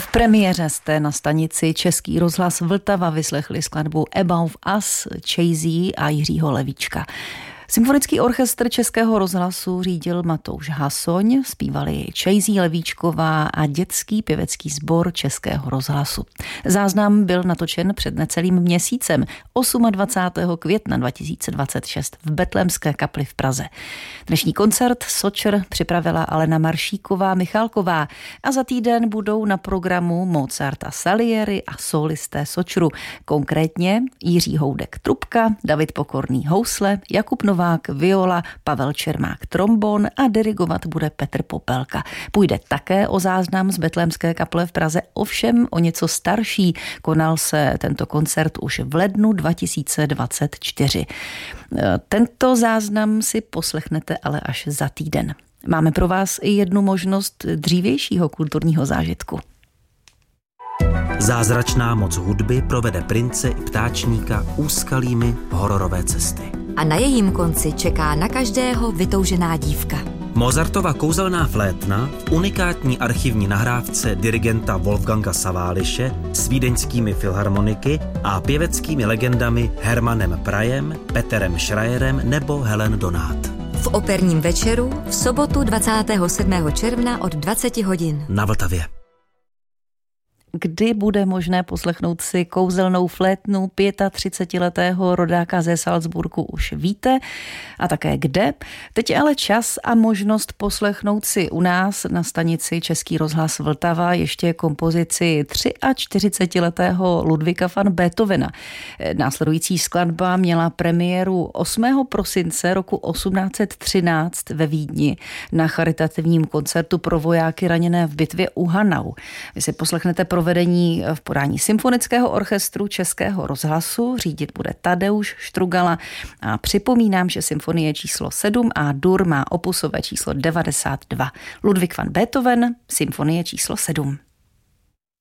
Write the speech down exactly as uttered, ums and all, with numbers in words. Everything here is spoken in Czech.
V premiéře jste na stanici Český rozhlas Vltava vyslechli skladbu Above Us, Chasey a Jiřího Levíčka. Symfonický orchestr Českého rozhlasu řídil Matouš Hasoň, zpívali Chasey, Levíčková a dětský pěvecký sbor Českého rozhlasu. Záznam byl natočen před necelým měsícem, dvacátého osmého května dva tisíce dvacet šest v Betlémské kapli v Praze. Dnešní koncert Sočr připravila Alena Maršíková Michálková a za týden budou na programu Mozart a Salieri a solisté Sočru, konkrétně Jiří Houdek trubka, David Pokorný housle, Jakub Novák viola, Pavel Čermák trombon a dirigovat bude Petr Popelka. Půjde také o záznam z Betlémské kaple v Praze, ovšem o něco starší. Konal se tento koncert už v lednu dva tisíce dvacet čtyři. Tento záznam si poslechnete ale až za týden. Máme pro vás i jednu možnost dřívějšího kulturního zážitku. Zázračná moc hudby provede prince i ptáčníka úskalými hororové cesty. A na jejím konci čeká na každého vytoužená dívka. Mozartova kouzelná flétna v unikátní archivní nahrávce dirigenta Wolfganga Saváliše s vídeňskými filharmoniky a pěveckými legendami Hermanem Prajem, Peterem Schreierem nebo Helen Donát. V operním večeru v sobotu dvacátého sedmého června od dvacet hodin. Na Vltavě. Kdy bude možné poslechnout si kouzelnou flétnu třicetiletého rodáka ze Salzburgu, už víte, a také kde. Teď je ale čas a možnost poslechnout si u nás na stanici Český rozhlas Vltava ještě kompozici čtyřicetiletého Ludwiga van Beethovena. Následující skladba měla premiéru osmého prosince roku osmnáct set třináct ve Vídni na charitativním koncertu pro vojáky raněné v bitvě u Hanau. Vy si poslechnete provedení v podání Symfonického orchestru Českého rozhlasu, řídit bude Tadeusz Štrugala a připomínám, že symfonie číslo sedm a dur má opusové číslo devadesát dva. Ludwig van Beethoven, symfonie číslo sedm.